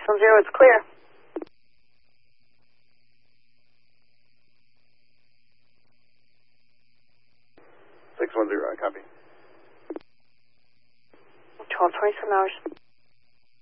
0, it's clear. 610, I copy. 12, 27 hours.